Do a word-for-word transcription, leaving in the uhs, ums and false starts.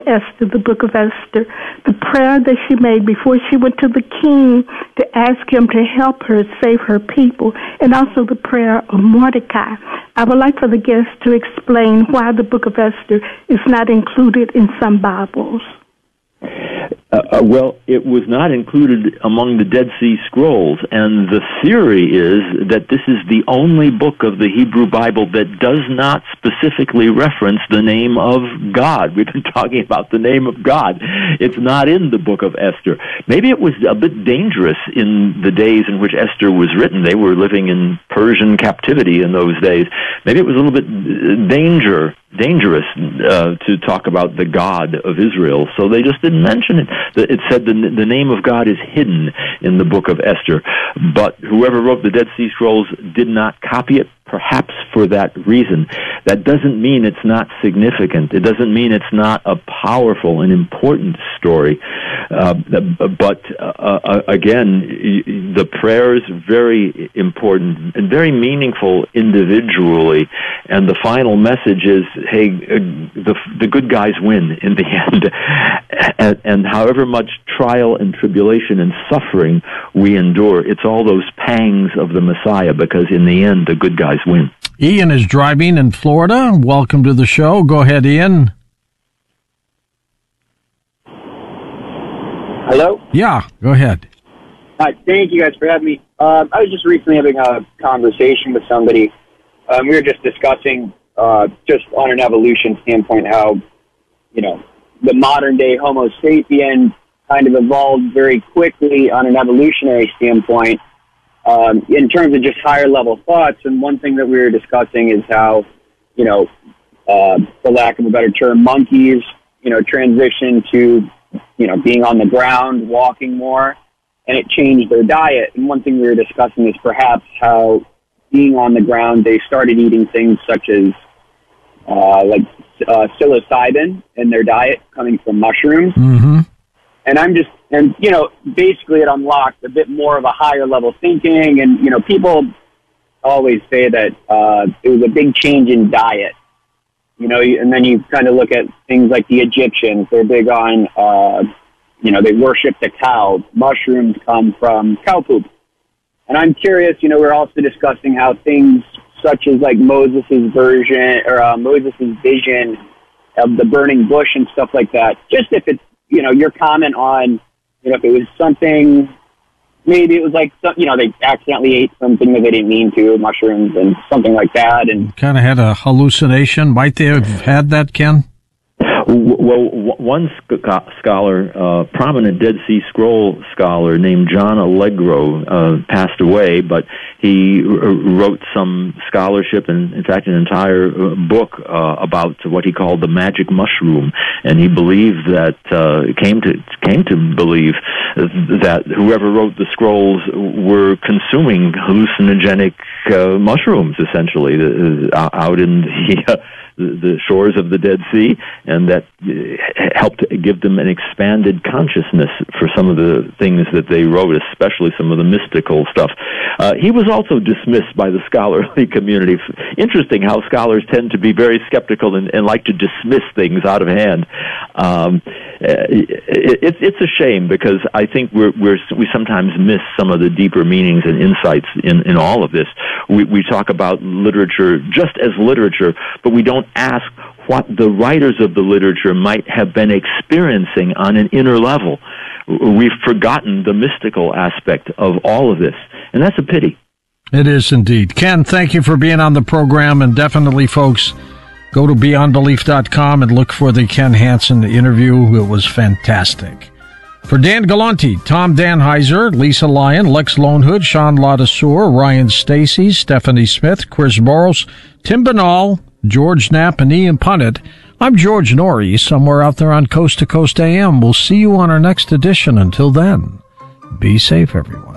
Esther, the book of Esther, the prayer that she made before she went to the king to ask him to help her save her people, and also the prayer of Mordecai. I would like for the guest to explain why the book of Esther is not included in some Bibles. Uh, uh, well, it was not included among the Dead Sea Scrolls, and the theory is that this is the only book of the Hebrew Bible that does not specifically reference the name of God. We've been talking about the name of God. It's not in the book of Esther. Maybe it was a bit dangerous in the days in which Esther was written. They were living in Persian captivity in those days. Maybe it was a little bit danger dangerous uh, to talk about the God of Israel, so they just didn't mention it. It said the, the name of God is hidden in the book of Esther, but whoever wrote the Dead Sea Scrolls did not copy it, perhaps for that reason. That doesn't mean it's not significant. It doesn't mean it's not a powerful and important story. Uh, but uh, uh, again, the prayer is very important and very meaningful individually. And the final message is, hey, the, the good guys win in the end. And, and however much trial and tribulation and suffering we endure, it's all those pangs of the Messiah, because in the end, the good guys win. Ian is driving in Florida. Welcome to the show. Go ahead, Ian. Hello? Yeah, go ahead. Hi, thank you guys for having me. Um, I was just recently having a conversation with somebody. Um, we were just discussing, uh, just on an evolution standpoint, how, you know, the modern-day Homo sapien kind of evolved very quickly on an evolutionary standpoint. Um, in terms of just higher level thoughts, and one thing that we were discussing is how, you know, uh, for lack of a better term, monkeys, you know, transition to, you know, being on the ground, walking more, and it changed their diet. And one thing we were discussing is perhaps how being on the ground, they started eating things such as, uh, like, uh, psilocybin in their diet coming from mushrooms. Mm-hmm. And I'm just, and, you know, basically it unlocked a bit more of a higher level thinking. And, you know, people always say that uh, it was a big change in diet, you know, and then you kind of look at things like the Egyptians. They're big on, uh, you know, they worship the cow. Mushrooms come from cow poop. And I'm curious, you know, we're also discussing how things such as like Moses's version or uh, Moses's vision of the burning bush and stuff like that, just if it's, you know, your comment on, you know, if it was something, maybe it was like, some, you know, they accidentally ate something that they didn't mean to, mushrooms and something like that. And kind of had a hallucination. Might they have had that, Ken? Well, one scholar, uh, prominent Dead Sea Scroll scholar named John Allegro, uh, passed away, but he wrote some scholarship and, in fact, an entire book uh, about what he called the magic mushroom, and he believed that uh, came to came to believe that whoever wrote the scrolls were consuming hallucinogenic uh, mushrooms, essentially, uh, out in the. Uh, the shores of the Dead Sea, and that helped give them an expanded consciousness for some of the things that they wrote, especially some of the mystical stuff. Uh, he was also dismissed by the scholarly community. Interesting how scholars tend to be very skeptical and, and like to dismiss things out of hand. Um, it, it, it's a shame, because I think we're, we're, we sometimes miss some of the deeper meanings and insights in, in all of this. We, we talk about literature just as literature, but we don't ask what the writers of the literature might have been experiencing on an inner level. We've forgotten the mystical aspect of all of this, and that's a pity. It is indeed. Ken, thank you for being on the program, and definitely, folks, go to beyond belief dot com and look for the Ken Hansen interview. It was fantastic. For Dan Galante, Tom Danheiser, Lisa Lyon, Lex Lonehood, Sean Ladassour, Ryan Stacy, Stephanie Smith, Chris Boros, Tim Banal, George Knapp, and Ian Punnett, I'm George Norrie, somewhere out there on Coast to Coast A M. We'll see you on our next edition. Until then, be safe, everyone.